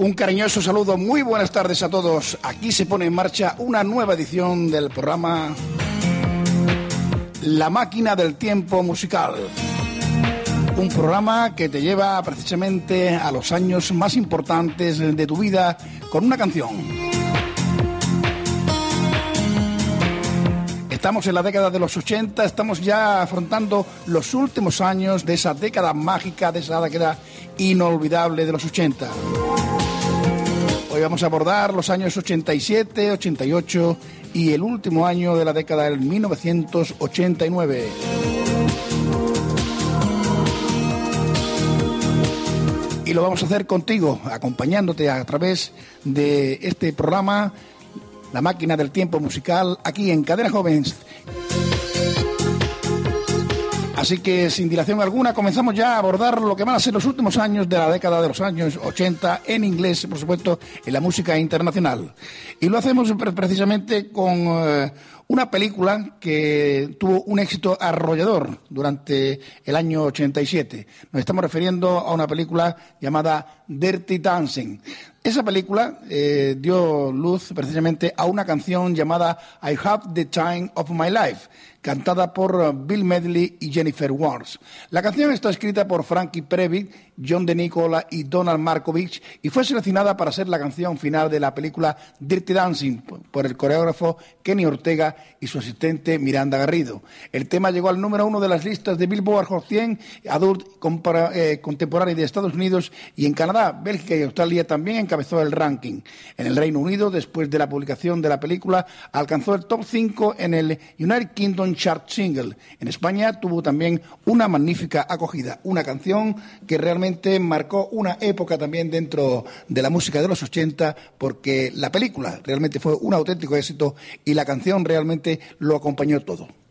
Un cariñoso saludo, muy buenas tardes a todos. Aquí se pone en marcha una nueva edición del programa La Máquina del Tiempo Musical. Un programa que te lleva precisamente a los años más importantes de tu vida con una canción. Estamos en la década de los 80, estamos ya afrontando los últimos años de esa década mágica, de esa década inolvidable de los 80. Hoy vamos a abordar los años 87, 88 y el último año de la década del 1989. Y lo vamos a hacer contigo, acompañándote a través de este programa, La Máquina del Tiempo Musical, aquí en Cadena Jóvenes. Así que, sin dilación alguna, comenzamos ya a abordar lo que van a ser los últimos años de la década de los años 80, en inglés, por supuesto, en la música internacional. Y lo hacemos precisamente con una película que tuvo un éxito arrollador durante el año 87. Nos estamos refiriendo a una película llamada Dirty Dancing. Esa película dio luz precisamente a una canción llamada I Have the Time of My Life, cantada por Bill Medley y Jennifer Warnes. La canción está escrita por Frankie Previtt, John DeNicola y Donald Markovich y fue seleccionada para ser la canción final de la película Dirty Dancing por el coreógrafo Kenny Ortega y su asistente Miranda Garrido. El tema llegó al número 1 de las listas de Billboard Hot 100 Adult Contemporary de Estados Unidos, y en Canadá, Bélgica y Australia también encabezó el ranking. En el Reino Unido, después de la publicación de la película, alcanzó el top 5 en el United Kingdom Chart Single. En España tuvo también una magnífica acogida, una canción que realmente marcó una época también dentro de la música de los 80, porque la película realmente fue un auténtico éxito y la canción realmente lo acompañó todo.